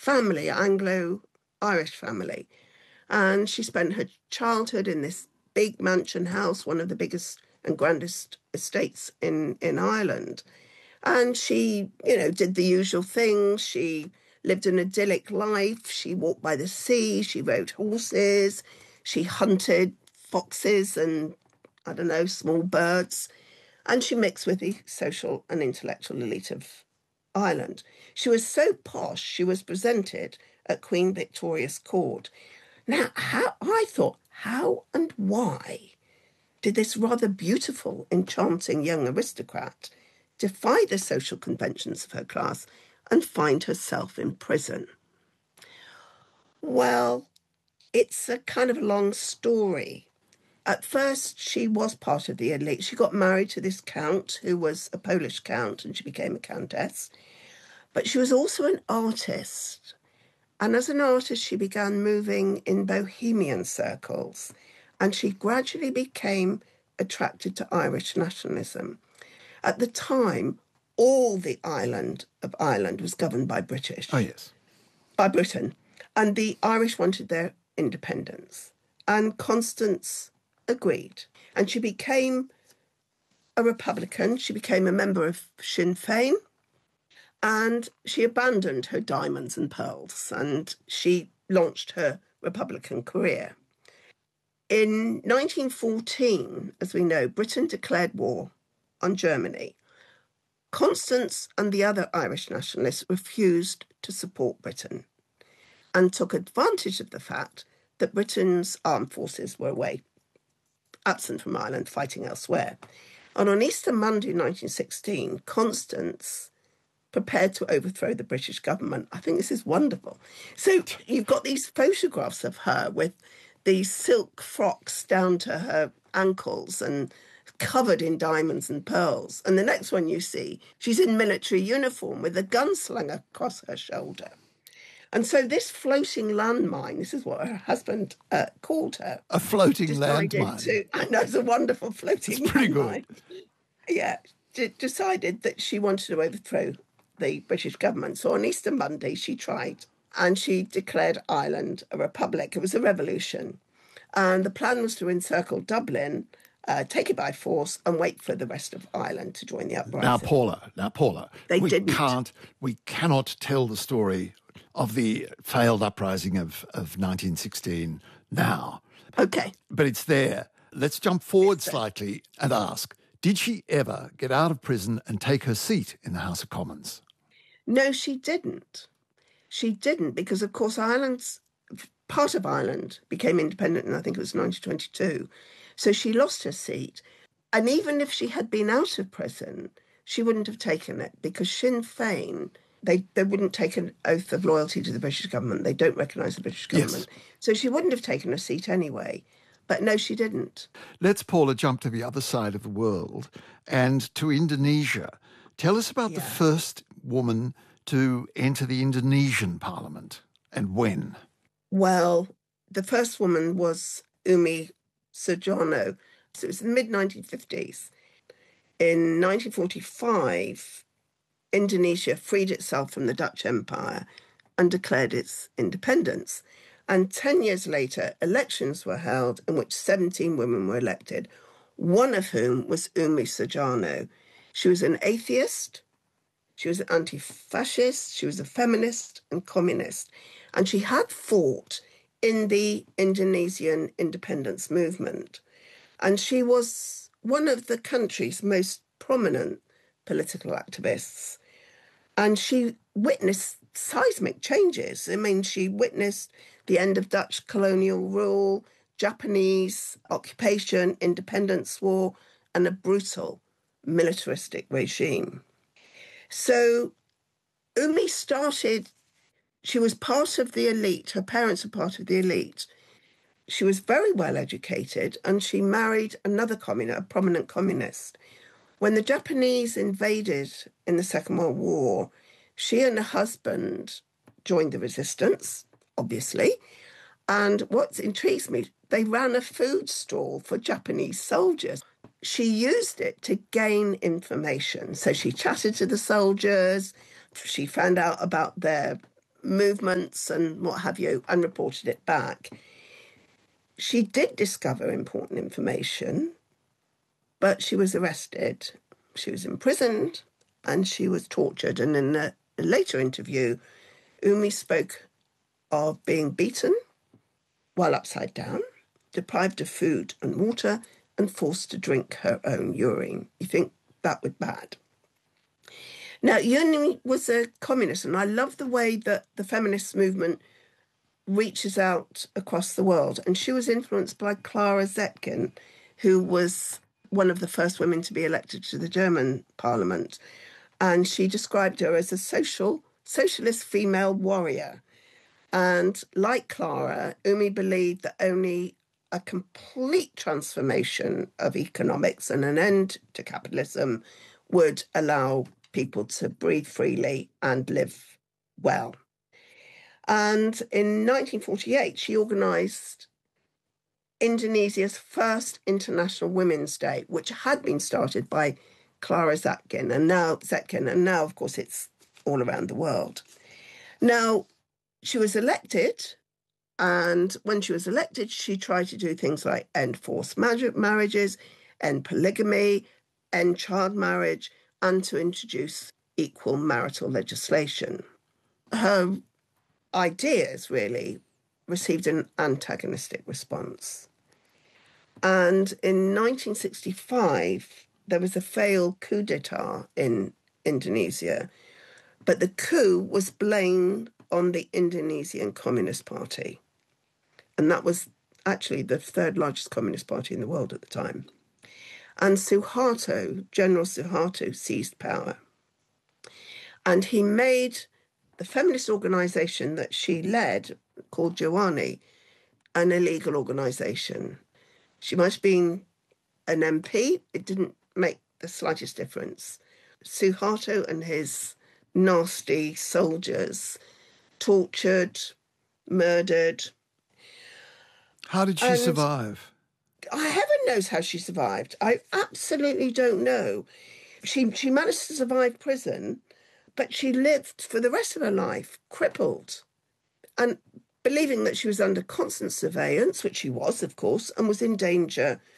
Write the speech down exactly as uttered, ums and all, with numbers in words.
family, Anglo-Irish family. And she spent her childhood in this big mansion house, one of the biggest and grandest estates in, in Ireland. And she, you know, did the usual things. She lived an idyllic life. She walked by the sea. She rode horses. She hunted foxes and, I don't know, small birds. And she mixed with the social and intellectual elite of Ireland. She was so posh, she was presented at Queen Victoria's court. Now, how, I thought, how and why did this rather beautiful, enchanting young aristocrat defy the social conventions of her class and find herself in prison? Well, it's a kind of long story. At first, she was part of the elite. She got married to this count who was a Polish count, and she became a countess. But she was also an artist. And as an artist, she began moving in bohemian circles, and she gradually became attracted to Irish nationalism. At the time, all the island of Ireland was governed by British. Oh, yes. By Britain. And the Irish wanted their independence. And Constance agreed. And she became a Republican. She became a member of Sinn Féin. And she abandoned her diamonds and pearls, and she launched her Republican career. In nineteen fourteen, as we know, Britain declared war on Germany. Constance and the other Irish nationalists refused to support Britain and took advantage of the fact that Britain's armed forces were away, absent from Ireland, fighting elsewhere. And on Easter Monday, nineteen sixteen, Constance prepared to overthrow the British government. I think this is wonderful. So you've got these photographs of her with these silk frocks down to her ankles and covered in diamonds and pearls. And the next one you see, she's in military uniform with a gun slung across her shoulder. And so this floating landmine, this is what her husband uh, called her. A floating landmine. To, I know, it's a wonderful floating It's pretty landmine. good. Yeah, d- decided that she wanted to overthrow the British government. So on Easter Monday, she tried, and she declared Ireland a republic. It was a revolution. And the plan was to encircle Dublin, uh, take it by force, and wait for the rest of Ireland to join the uprising. Now, Paula, now, Paula, they we didn't. can't, we cannot tell the story of the failed uprising of, of nineteen sixteen now. Okay. But it's there. Let's jump forward slightly and ask, did she ever get out of prison and take her seat in the House of Commons? No, she didn't. She didn't because, of course, Ireland's part of Ireland became independent in, I think it was nineteen twenty-two. So she lost her seat. And even if she had been out of prison, she wouldn't have taken it because Sinn Féin, they, they wouldn't take an oath of loyalty to the British government. They don't recognise the British government. Yes. So she wouldn't have taken a seat anyway. But no, she didn't. Let's, Paula, jump to the other side of the world and to Indonesia. Tell us about yeah. the first woman to enter the Indonesian parliament and when. Well, the first woman was Umi Sujarno. So it was in the mid nineteen fifties. In nineteen forty-five, Indonesia freed itself from the Dutch Empire and declared its independence. And ten years later, elections were held in which seventeen women were elected, one of whom was Umi Sujarno. She was an atheist, she was an anti-fascist, she was a feminist and communist, and she had fought in the Indonesian independence movement. And she was one of the country's most prominent political activists. And she witnessed seismic changes. I mean, she witnessed the end of Dutch colonial rule, Japanese occupation, independence war, and a brutal militaristic regime. So Umi started, she was part of the elite, her parents were part of the elite. She was very well educated and she married another communist, a prominent communist. When the Japanese invaded in the Second World War, she and her husband joined the resistance, obviously. And what intrigues me, they ran a food stall for Japanese soldiers. She used it to gain information. So she chatted to the soldiers. She found out about their movements and what have you, and reported it back. She did discover important information, but she was arrested, she was imprisoned, and she was tortured. And in a later interview, Umi spoke of being beaten while upside down, deprived of food and water, and forced to drink her own urine. You think that was bad? Now, Umi was a communist, and I love the way that the feminist movement reaches out across the world. And she was influenced by Clara Zetkin, who was one of the first women to be elected to the German parliament. And she described her as a social, socialist female warrior. And like Clara, Umi believed that only a complete transformation of economics and an end to capitalism would allow people to breathe freely and live well. And in nineteen forty-eight, she organised Indonesia's first International Women's Day, which had been started by Clara Zetkin, and now Zetkin, and now, of course, it's all around the world. Now, she was elected, and when she was elected, she tried to do things like end forced marriages, end polygamy, end child marriage, and to introduce equal marital legislation. Her ideas really received an antagonistic response. And in nineteen sixty-five, there was a failed coup d'etat in Indonesia, but the coup was blamed on the Indonesian Communist Party. And that was actually the third largest communist party in the world at the time. And Suharto, General Suharto, seized power. And he made the feminist organisation that she led, called Jawani, an illegal organisation. She might have been an M P. It didn't make the slightest difference. Suharto and his nasty soldiers tortured, murdered. How did she and survive? Heaven knows how she survived. I absolutely don't know. She, she managed to survive prison, but she lived for the rest of her life crippled and believing that she was under constant surveillance, which she was, of course, and was in danger